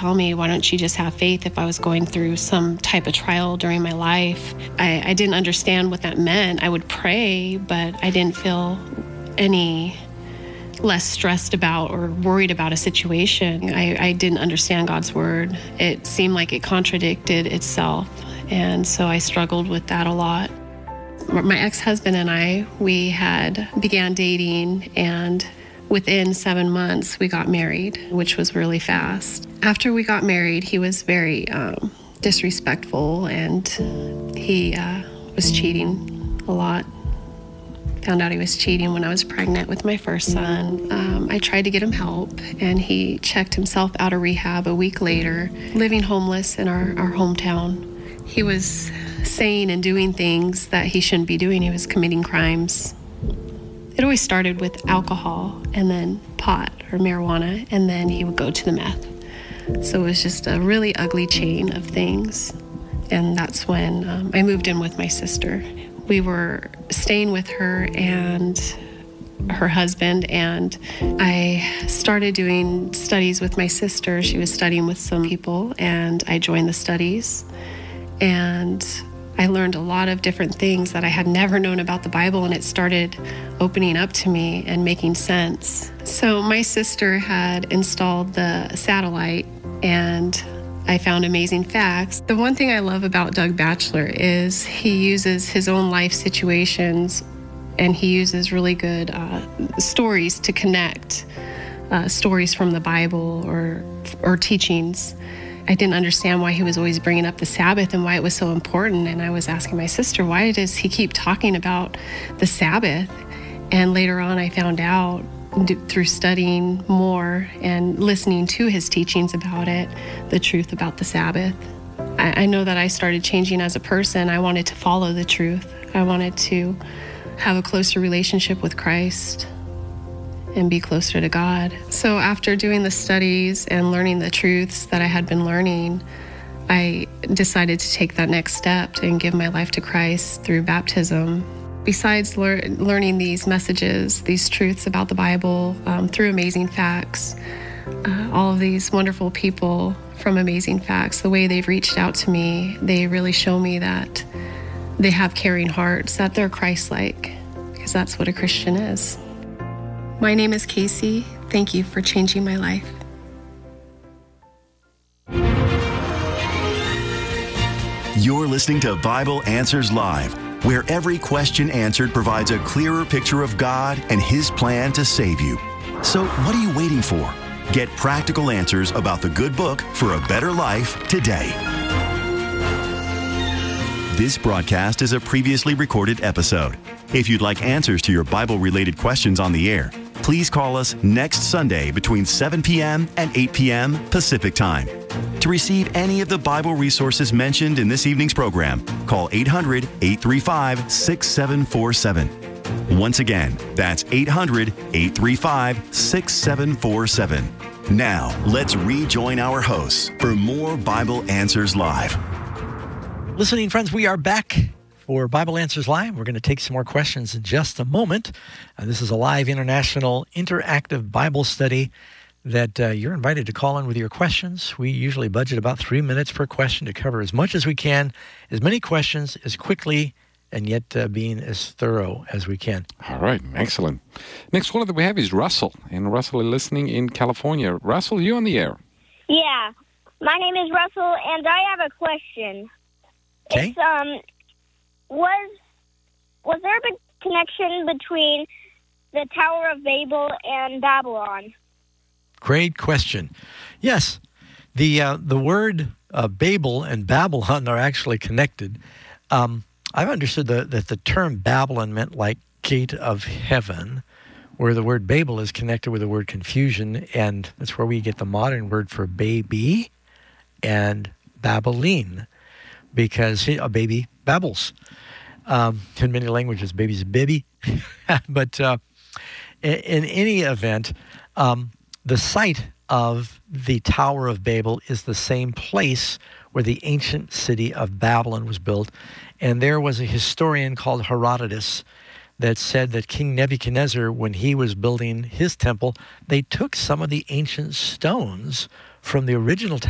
tell me, why don't you just have faith if I was going through some type of trial during my life. I didn't understand what that meant. I would pray, but I didn't feel any less stressed about or worried about a situation. I didn't understand God's word. It seemed like it contradicted itself. And so I struggled with that a lot. My ex-husband and I, we had began dating, and within 7 months, we got married, which was really fast. After we got married, he was very disrespectful, and he was cheating a lot. Found out he was cheating when I was pregnant with my first son. I tried to get him help, and he checked himself out of rehab a week later, living homeless in our hometown. He was saying and doing things that he shouldn't be doing. He was committing crimes. It always started with alcohol and then pot or marijuana, and then he would go to the meth. So it was just a really ugly chain of things. And that's when I moved in with my sister. We were staying with her and her husband, and I started doing studies with my sister. She was studying with some people, and I joined the studies. And I learned a lot of different things that I had never known about the Bible, and it started opening up to me and making sense. So my sister had installed the satellite, and I found amazing facts. The one thing I love about Doug Batchelor is he uses his own life situations, and he uses really good stories to connect, stories from the Bible or teachings. I didn't understand why he was always bringing up the Sabbath and why it was so important. And I was asking my sister, why does he keep talking about the Sabbath? And later on, I found out through studying more and listening to his teachings about it, the truth about the Sabbath. I know that I started changing as a person. I wanted to follow the truth. I wanted to have a closer relationship with Christ and be closer to God. So after doing the studies and learning the truths that I had been learning, I decided to take that next step and give my life to Christ through baptism. Besides learning these messages, these truths about the Bible through Amazing Facts, all of these wonderful people from Amazing Facts, the way they've reached out to me, they really show me that they have caring hearts, that they're Christ-like, because that's what a Christian is. My name is Casey. Thank you for changing my life. You're listening to Bible Answers Live, where every question answered provides a clearer picture of God and His plan to save you. So what are you waiting for? Get practical answers about the good book for a better life today. This broadcast is a previously recorded episode. If you'd like answers to your Bible-related questions on the air, please call us next Sunday between 7 p.m. and 8 p.m. Pacific Time. To receive any of the Bible resources mentioned in this evening's program, call 800-835-6747. Once again, that's 800-835-6747. Now, let's rejoin our hosts for more Bible Answers Live. Listening friends, we are back for Bible Answers Live. We're going to take some more questions in just a moment. This is a live international interactive Bible study that you're invited to call in with your questions. We usually budget about 3 minutes per question to cover as much as we can, as many questions as quickly, and yet being as thorough as we can. All right, excellent. Next caller that we have is Russell, and Russell is listening in California. Russell, you on the air? Yeah, my name is Russell, and I have a question. Okay. It's, was there a big connection between the Tower of Babel and Babylon? Great question. Yes, the word Babel and Babylon are actually connected. I've understood that the term Babylon meant like gate of heaven, where the word Babel is connected with the word confusion, and that's where we get the modern word for baby and Babylene, because a baby babbles. In many languages, baby's a baby. But in any event, the site of the Tower of Babel is the same place where the ancient city of Babylon was built. And there was a historian called Herodotus that said that King Nebuchadnezzar, when he was building his temple, they took some of the ancient stones from the original